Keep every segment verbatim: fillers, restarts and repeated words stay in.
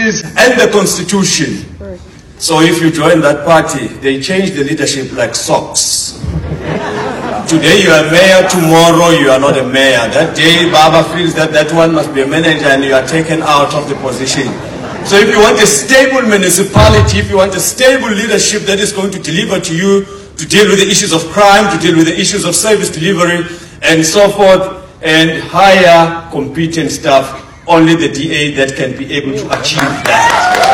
policies and the constitution. So if you join that party, they change the leadership like socks. Today you are mayor, tomorrow you are not a mayor. That day Baba feels that that one must be a manager and you are taken out of the position. So if you want a stable municipality, if you want a stable leadership that is going to deliver to you, to deal with the issues of crime, to deal with the issues of service delivery, and so forth, and hire competent staff, only the D A that can be able to achieve that.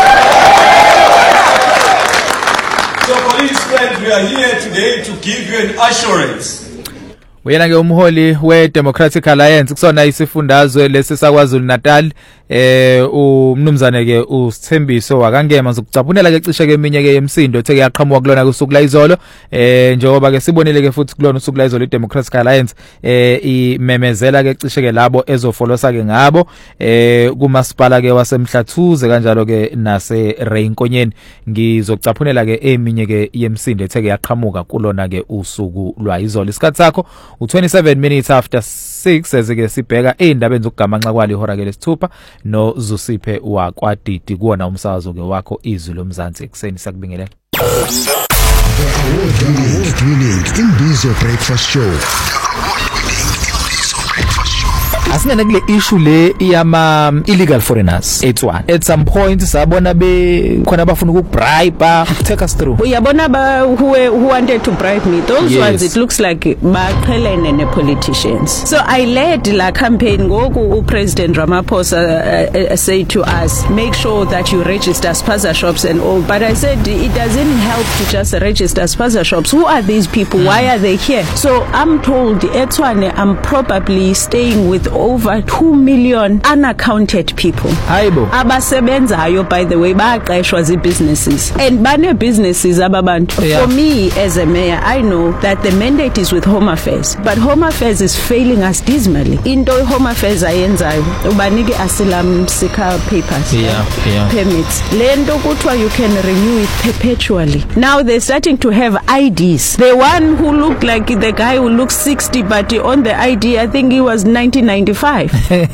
So police friends, we are here today to give you an assurance. Uyena ke umholi we Democratic Alliance kusona isifundazwe lesi saKwaZulu Natal eh umnumzane ke uSithembiso wakangema zokucaphunela ke cishe ke eminye ke yemsindo ethe yaqhamuka kulona kusuku la izolo eh njengoba ke sibonile ke futhi kulona usuku la izolo iDemocratic Alliance eh imemezela ke cishe ke labo ezofolosa ke ngabo eh kumasipala ke waseMhlathuze kanjalo ke nase Reinkonyeni ngizokucaphunela ke eminye ke yemsindo ethe yaqhamuka kulona ke usuku lwa izolo isikhathi sakho u twenty-seven minutes after six ezike sibheka endabeni zokugamanxa kwali ihora ke lesithupha no Zusiphe wakwadidi kuona umsakazo ke wakho izwi lomzansi ekseni sakubingelela Winning Imbizo Breakfast Show. Asingene kule issue le iyama illegal foreigners etswana at some point sabona be khona abafuna ukubribe take us through uyabona ba who, who wanted to bribe me those yes. ones it looks like baqhelene ne politicians so I led la campaign ngoku u President Ramaphosa uh, uh, said to us make sure that you register spaza shops and all but I said it doesn't help to just register spaza shops who are these people mm. why are they here so I'm told etswana I'm probably staying with over two million unaccounted people hayibo abasebenzayo by the way baqeshwa zi businesses and bane businesses ababantu yeah. For me as a mayor I know that the mandate is with Home Affairs but Home Affairs is failing us dismally into Home Affairs ayenzayo ubanike asylum seeker papers yeah, yeah. permits lento kuthiwa you can renew it perpetually now they're starting to have I Ds the one who looked like the guy who looks sixty but on the I D I think he was nineteen ninety-five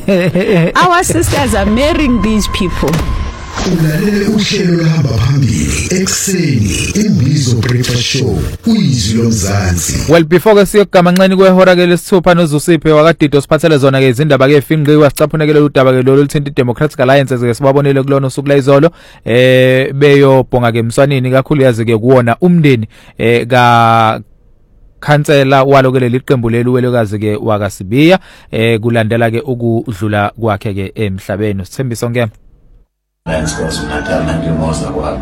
our sisters are marrying these people ulalele uhlelo lahamba phambili ekseni Imbizo Breakfast Show uyizwi lomzansi well before ke siyokugamanxeni kwehora ke lesithupha noZusiphe wakadido siphathele zona ke izindaba ke finqiwa sicaphunekele udaba ke lolu luthinta iDemocratic Alliance ke sibabonile kulona usuku la izolo eh beyobhonga ke emswanini kakhulu yazi ke kuwona umndeni eh ka Khansela walokele liqembu leluwelokazi ke wakasibiya eh kulandela ke ukudlula kwakhe ke emhlabeni Sithembiso ngeke Landscape Natal nangemoza kwabo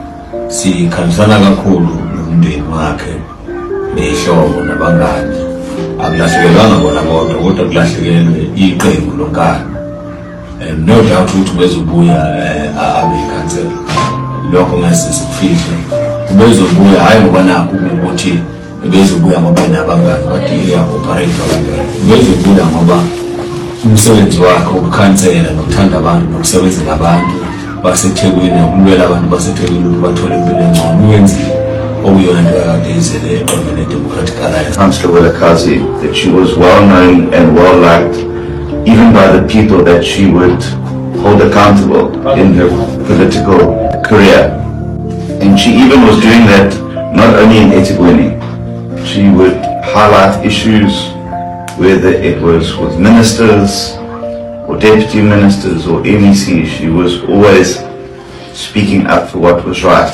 sikhalisana kakhulu nomndeni wakhe nehlobo nabangani akulahlekelwanga bona bodwa kodwa kulahlekelwe iqembu lonkana and no doubt ukuthi bezobuya abe ikhansela lokho ngesisifihle bezobuya hayi ngoba nakho ukuthi bezobuya ngoba nabangani bathi iya operate bezobuya ngoba umsebenzi wakhe ukukhansela nokuthanda abantu nokusebenza nabantu baseThekwini ukulwela abantu baseThekwini ukuthi bathole impilo engcono uyenzi okuyona into yakade izele eqophene Democratic Alliance. Councillor Willakazi, that she was well known and well liked even by the people that she would hold accountable in her political career, and she even was doing that not only in eThekwini. She would highlight issues whether it was with ministers or deputy ministers or M E Cs. She was always speaking up for what was right.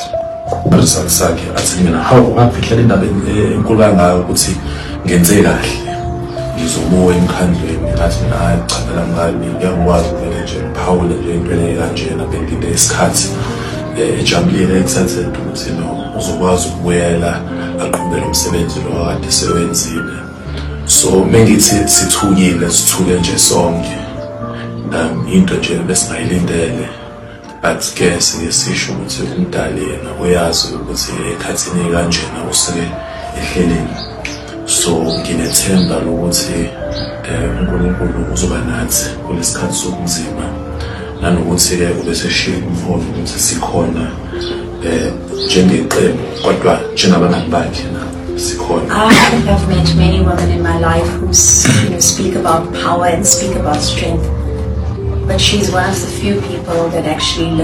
Sakhe athi mina hawu ngaphihlela indaba enkulu kangayo ukuthi ngenze kahle ngizobuya emkhandlweni ngathi mina ayicabela ngani ngiyakwazi ukuthi nje Paul nje into le kanjena bengide isikhathi ejabulile ekuthathe ukuthi no uzokwazi ukubuyela aqhubele umsebenzi lo kade sewenzile so mengithi sithunyile sithule nje sonke um into nje besingayilindele but ke siyisho ukuthi umdali yena uyazi ukuthi ekhathini kanjena useke ehleleni so nginethemba lokuthi uNkulunkulu uzoba nathi kulesikhathi sokunzima nanokuthi ke ubeseshiya umholo ukuthi sikhona eh njengeqembu kodwa njengabangani bakhe na sikhona. I have met many women in my life who you know, speak about power and speak about strength, but she's one of the few people that actually